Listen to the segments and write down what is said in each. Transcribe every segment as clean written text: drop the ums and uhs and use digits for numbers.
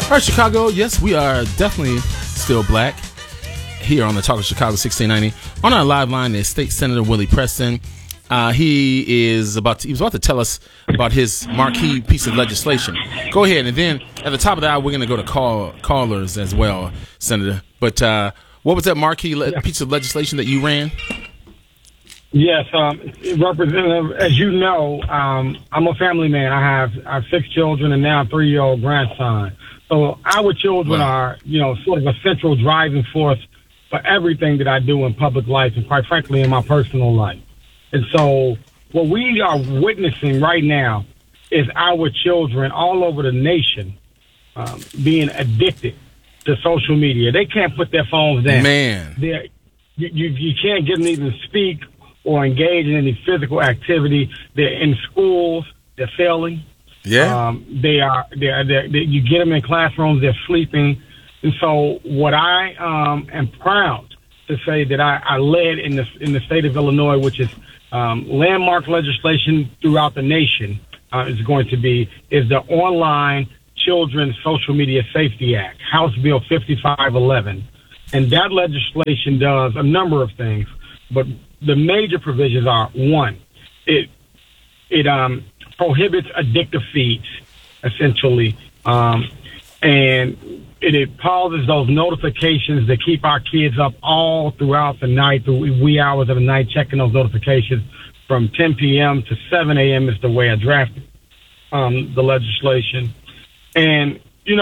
All right, Chicago. Yes, we are definitely still black here on the Talk of Chicago 1690. On our live line is State Senator Willie Preston. He was about to tell us about his marquee piece of legislation. Go ahead, and then at the top of the hour, we're going to go to callers as well, Senator. But what was that marquee piece of legislation that you ran? Yes, Representative, as you know, I'm a family man. I have 6 children and now a 3-year-old grandson. So our children are, sort of a central driving force for everything that I do in public life and, quite frankly, in my personal life. And so what we are witnessing right now is our children all over the nation being addicted to social media. They can't put their phones down. Man. You can't get them to even speak or engage in any physical activity. They're in schools. They're failing. Yeah. You get them in classrooms. They're sleeping. And so what I am proud to say that I led in the state of Illinois, which is landmark legislation throughout the nation, is the Online Children's Social Media Safety Act, House Bill 5511. And that legislation does a number of things, but the major provisions are: 1, it prohibits addictive feeds, essentially, and it pauses those notifications that keep our kids up all throughout the night, the wee hours of the night, checking those notifications from 10 p.m. to 7 a.m. is the way I drafted the legislation. And,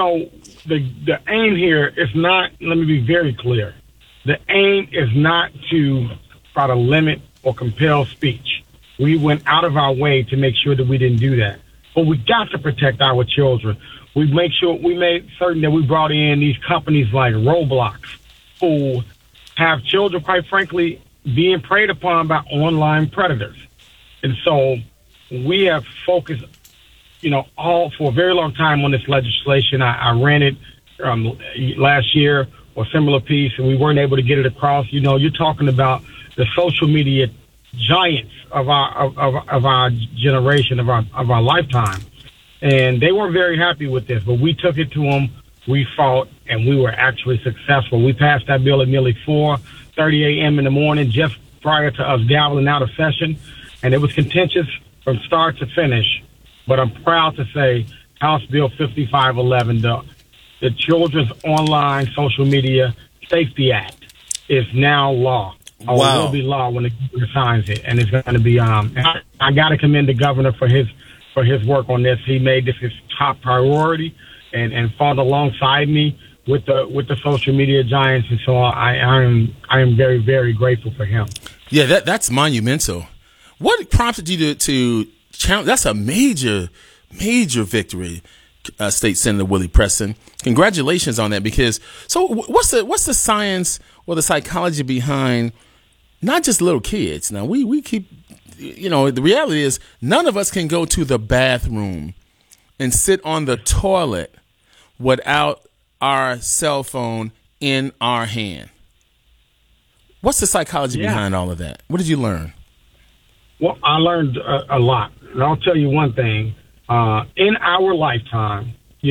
the aim here is not, let me be very clear, the aim is not to try to limit or compel speech. We went out of our way to make sure that we didn't do that. But we got to protect our children. We made certain that we brought in these companies like Roblox, who have children, quite frankly, being preyed upon by online predators. And so we have focused, all for a very long time on this legislation. I ran it last year or similar piece, and we weren't able to get it across. You're talking about the social media giants of our generation, of our lifetime. And they weren't very happy with this, but we took it to them. We fought, and we were actually successful. We passed that bill at nearly 4:30 a.m. in the morning, just prior to us gaveling out of session. And it was contentious from start to finish. But I'm proud to say House Bill 5511, the Children's Online Social Media Safety Act, is now law. Wow. It will be law when the governor signs it. And it's going to be, I got to commend the governor for his work on this. He made this his top priority and fought alongside me with the social media giants. And so I am very, very grateful for him. Yeah, that's monumental. What prompted you to challenge? That's a major victory, State Senator Willie Preston. Congratulations on that. Because what's the science or the psychology behind not just little kids? Now we keep, the reality is none of us can go to the bathroom and sit on the toilet without our cell phone in our hand. What's the psychology behind all of that? What did you learn? Well, I learned a lot. And I'll tell you one thing. In our lifetime,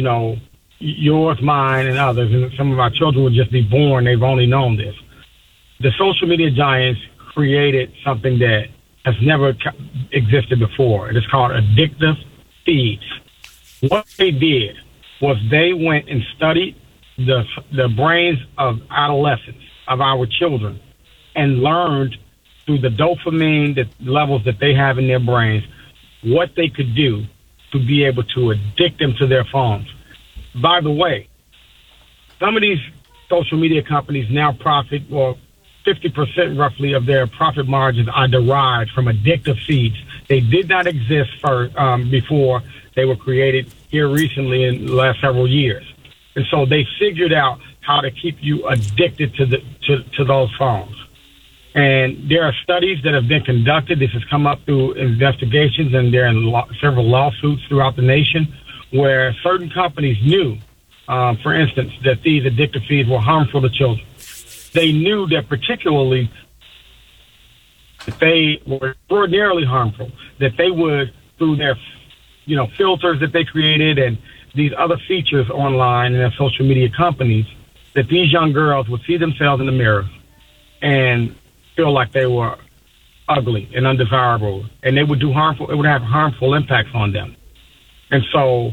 yours, mine, and others, and some of our children will just be born, they've only known this. The social media giants created something that has never existed before. It is called addictive feeds. What they did was they went and studied the brains of adolescents, of our children, and learned through the dopamine levels that they have in their brains what they could do to be able to addict them to their phones. By the way, some of these social media companies now profit, 50% roughly of their profit margins are derived from addictive feeds. They did not exist before they were created here recently in the last several years. And so they figured out how to keep you addicted to those phones. And there are studies that have been conducted. This has come up through investigations, and there are several lawsuits throughout the nation where certain companies knew, for instance, that these addictive feeds were harmful to children. They knew that particularly that they were extraordinarily harmful, that they would, through their filters that they created and these other features online and their social media companies, that these young girls would see themselves in the mirror and feel like they were ugly and undesirable, and it would have harmful impacts on them. And so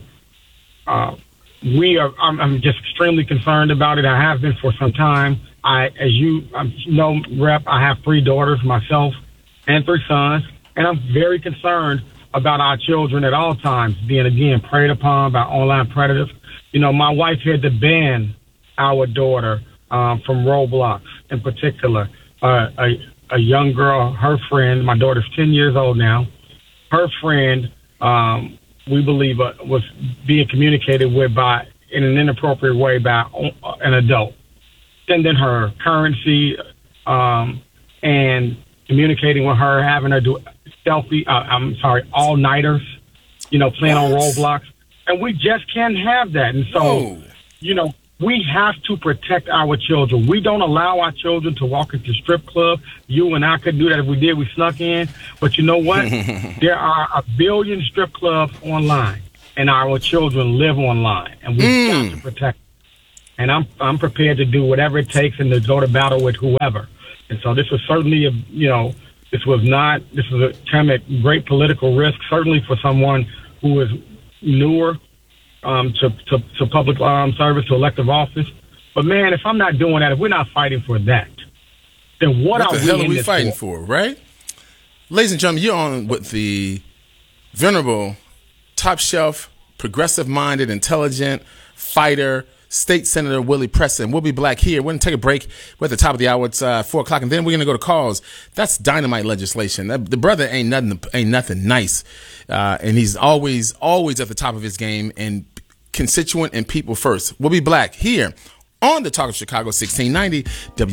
I'm just extremely concerned about it. I have been for some time. As you know, Rep, I have 3 daughters myself and 3 sons, and I'm very concerned about our children at all times being, again, preyed upon by online predators. You know, my wife had to ban our daughter from Roblox in particular. A young girl, her friend, my daughter's 10 years old now, her friend, we believe was being communicated with in an inappropriate way by an adult, sending her currency and communicating with her, having her do all-nighters, playing on Roblox. And we just can't have that. And so, we have to protect our children. We don't allow our children to walk into strip club. You and I could do that if we did. We snuck in. But you know what? There are 1 billion strip clubs online, and our children live online, and we've got to protect them. And I'm prepared to do whatever it takes and to go to battle with whoever. And so this was certainly this was a time at great political risk, certainly for someone who is newer to public service, to elective office. But man, if I'm not doing that, if we're not fighting for that, then what the hell are we fighting for, right? Ladies and gentlemen, you're on with the venerable, top shelf, progressive-minded, intelligent fighter, State Senator Willie Preston. We'll be back here. We're going to take a break. We're at the top of the hour. It's 4 o'clock, and then we're going to go to calls. That's dynamite legislation. The brother ain't nothing nice, and he's always at the top of his game, and constituent and people first. We'll be back here on the Talk of Chicago, 1690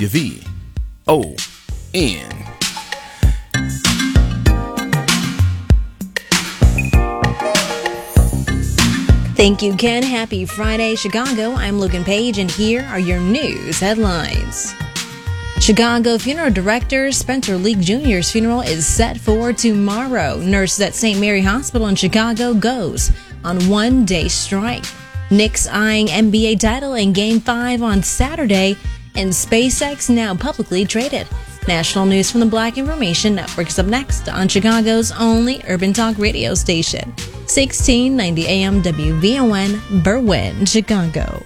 WVON. Thank you, Ken. Happy Friday, Chicago. I'm Logan Page, and here are your news headlines. Chicago funeral director Spencer Leak Jr.'s funeral is set for tomorrow. Nurses at St. Mary Hospital in Chicago goes on one-day strike. Knicks eyeing NBA title in Game 5 on Saturday, and SpaceX now publicly traded. National news from the Black Information Network is up next on Chicago's only urban talk radio station. 1690 AM WVON, Berwyn, Chicago.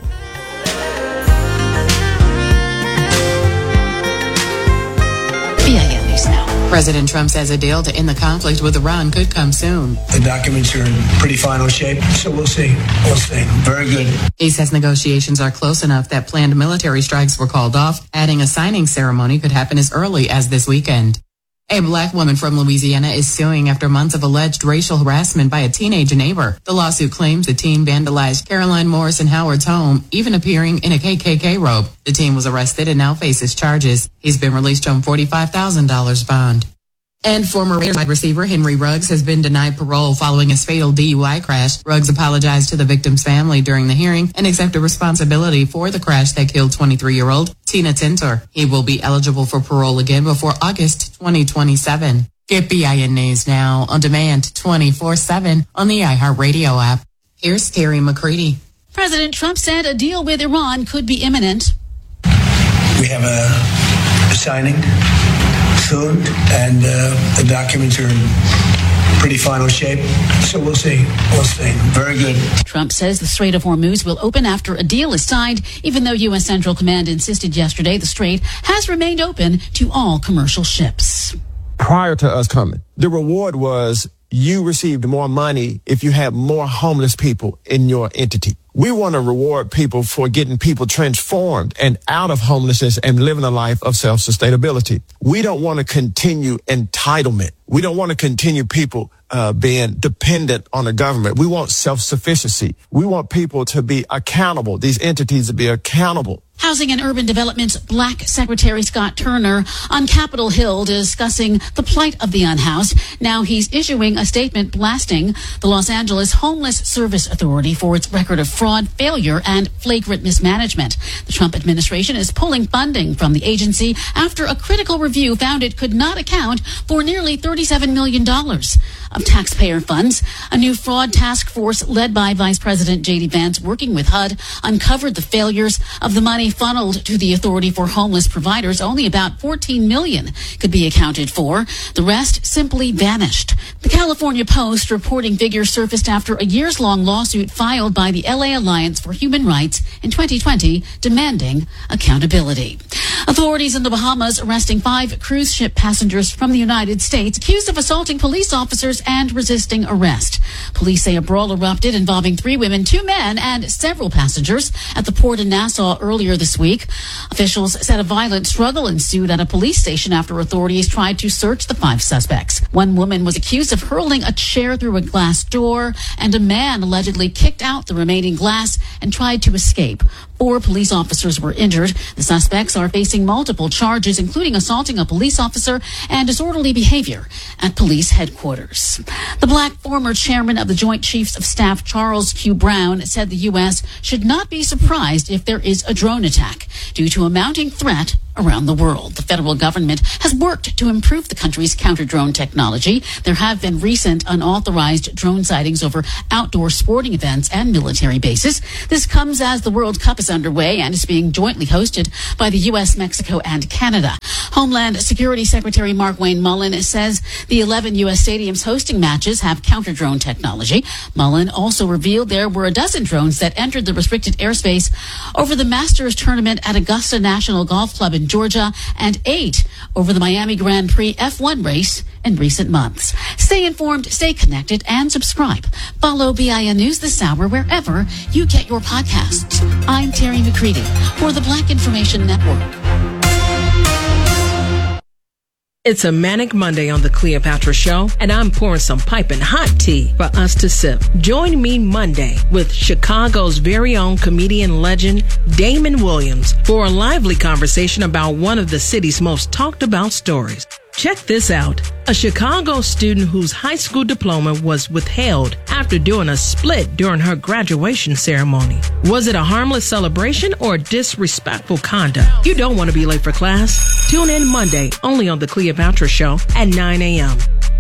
BIN News Now. President Trump says a deal to end the conflict with Iran could come soon. The documents are in pretty final shape, so we'll see. Very good. He says negotiations are close enough that planned military strikes were called off, adding a signing ceremony could happen as early as this weekend. A black woman from Louisiana is suing after months of alleged racial harassment by a teenage neighbor. The lawsuit claims the teen vandalized Caroline Morrison Howard's home, even appearing in a KKK robe. The teen was arrested and now faces charges. He's been released on $45,000 bond. And former Raiders wide receiver Henry Ruggs has been denied parole following his fatal DUI crash. Ruggs apologized to the victim's family during the hearing and accepted responsibility for the crash that killed 23-year-old Tina Tintor. He will be eligible for parole again before August 2027. Get BIN News Now on demand 24/7 on the iHeartRadio app. Here's Terry McCready. President Trump said a deal with Iran could be imminent. We have a signing soon, and the documents are in pretty final shape, so we'll see. Very good. Trump says the Strait of Hormuz will open after a deal is signed, even though U.S. Central Command insisted yesterday the strait has remained open to all commercial ships. Prior to us coming, the reward was you received more money if you had more homeless people in your entity. We want to reward people for getting people transformed and out of homelessness and living a life of self-sustainability. We don't want to continue entitlement. We don't want to continue people being dependent on the government. We want self-sufficiency. We want people to be accountable, these entities to be accountable Housing and Urban Development's Black Secretary Scott Turner on Capitol Hill discussing the plight of the unhoused. Now he's issuing a statement blasting the Los Angeles Homeless Service Authority for its record of fraud, failure, and flagrant mismanagement. The Trump administration is pulling funding from the agency after a critical review found it could not account for nearly $37 million of taxpayer funds. A new fraud task force led by Vice President J.D. Vance, working with HUD, uncovered the failures of the money funneled to the Authority for Homeless Providers. Only about $14 million could be accounted for. The rest simply vanished. The California Post reporting figures surfaced after a years-long lawsuit filed by the LA Alliance for Human Rights in 2020 demanding accountability. Authorities in the Bahamas arresting 5 cruise ship passengers from the United States accused of assaulting police officers and resisting arrest. Police say a brawl erupted involving 3 women, 2 men, and several passengers at the port in Nassau earlier this week. Officials said a violent struggle ensued at a police station after authorities tried to search the 5 suspects. One woman was accused of hurling a chair through a glass door, and a man allegedly kicked out the remaining glass and tried to escape. 4 police officers were injured. The suspects are facing multiple charges, including assaulting a police officer and disorderly behavior at police headquarters. The Black former chairman of the Joint Chiefs of Staff, Charles Q. Brown, said the U.S. should not be surprised if there is a drone attack due to a mounting threat around the world. The federal government has worked to improve the country's counter-drone technology. There have been recent unauthorized drone sightings over outdoor sporting events and military bases. This comes as the World Cup is underway and is being jointly hosted by the U.S., Mexico, and Canada. Homeland Security Secretary Mark-Wayne Mullen says the 11 U.S. stadiums hosting matches have counter-drone technology. Mullen also revealed there were a dozen drones that entered the restricted airspace over the Masters tournament at Augusta National Golf Club in Georgia, and 8 over the Miami Grand Prix F1 race in recent months. Stay informed, stay connected, and subscribe. Follow BIN News this hour wherever you get your podcasts. I'm Terry McCready for the Black Information Network. It's a manic Monday on the Cleopatra Show, and I'm pouring some piping hot tea for us to sip. Join me Monday with Chicago's very own comedian legend, Damon Williams, for a lively conversation about one of the city's most talked about stories. Check this out. A Chicago student whose high school diploma was withheld after doing a split during her graduation ceremony. Was it a harmless celebration or disrespectful conduct? You don't want to be late for class. Tune in Monday, only on The Cleopatra Show at 9 a.m.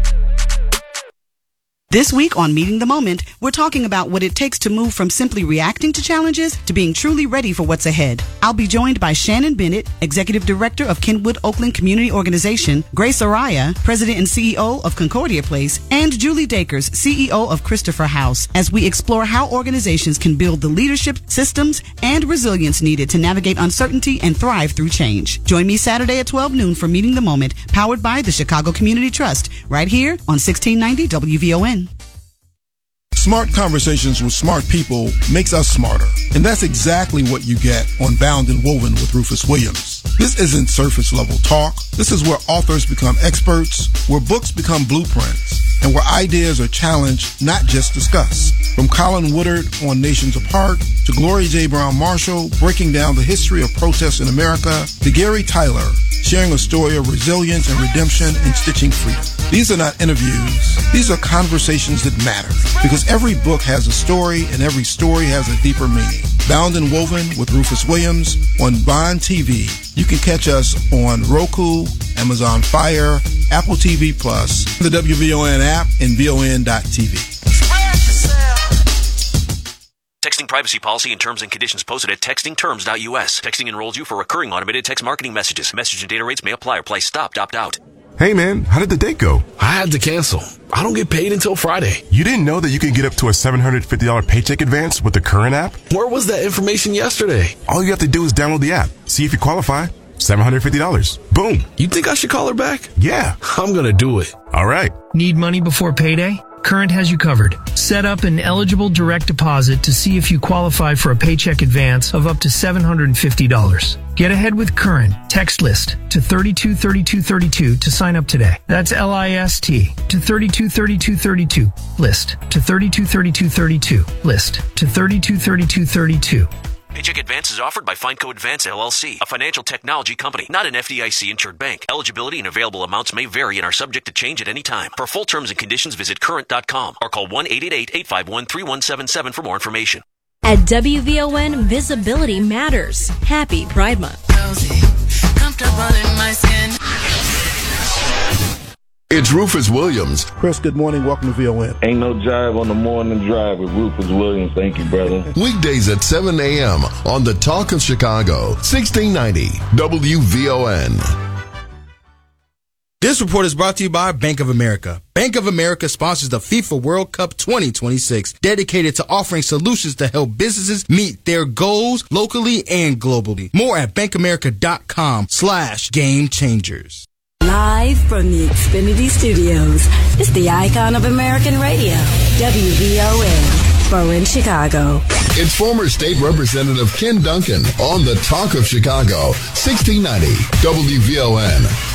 This week on Meeting the Moment, we're talking about what it takes to move from simply reacting to challenges to being truly ready for what's ahead. I'll be joined by Shannon Bennett, Executive Director of Kenwood Oakland Community Organization, Grace Araya, President and CEO of Concordia Place, and Julie Dakers, CEO of Christopher House, as we explore how organizations can build the leadership, systems, and resilience needed to navigate uncertainty and thrive through change. Join me Saturday at 12 noon for Meeting the Moment, powered by the Chicago Community Trust, right here on 1690 WVON. Smart conversations with smart people makes us smarter. And that's exactly what you get on Bound and Woven with Rufus Williams. This isn't surface level talk. This is where authors become experts, where books become blueprints, and where ideas are challenged, not just discussed. From Colin Woodard on Nations Apart, to Gloria J. Brown Marshall breaking down the history of protests in America, to Gary Tyler sharing a story of resilience and redemption and stitching freedom. These are not interviews. These are conversations that matter, because every book has a story and every story has a deeper meaning. Bound and Woven with Rufus Williams on Bond TV. You can catch us on Roku, Amazon Fire, Apple TV Plus, the WVON app, and VON.TV. Texting privacy policy and terms and conditions posted at textingterms.us. Texting enrolls you for recurring automated text marketing messages. Message and data rates may apply or price stopped. Opt out. Hey man, how did the date go? I had to cancel. I don't get paid until Friday. You didn't know that you could get up to a $750 paycheck advance with the Current app? Where was that information yesterday? All you have to do is download the app. See if you qualify. $750. Boom. You think I should call her back? Yeah. I'm gonna do it. All right. Need money before payday? Current has you covered. Set up an eligible direct deposit to see if you qualify for a paycheck advance of up to $750. Get ahead with Current. Text LIST to 323232 to sign up today. That's LIST to 323232. LIST to 323232. LIST to 323232. Paycheck Advance is offered by Fineco Advance LLC, a financial technology company, not an FDIC-insured bank. Eligibility and available amounts may vary and are subject to change at any time. For full terms and conditions, visit current.com or call 1-888-851-3177 for more information. At WVON, visibility matters. Happy Pride Month. Comfortable in my skin. It's Rufus Williams. Chris, good morning. Welcome to VON. Ain't no jive on the morning drive with Rufus Williams. Thank you, brother. Weekdays at 7 a.m. on the Talk of Chicago, 1690 WVON. This report is brought to you by Bank of America. Bank of America sponsors the FIFA World Cup 2026, dedicated to offering solutions to help businesses meet their goals locally and globally. More at bankamerica.com/game changers. Live from the Xfinity Studios, it's the icon of American radio, WVON, Berlin, Chicago. It's former state representative Ken Duncan on the Talk of Chicago, 1690 WVON.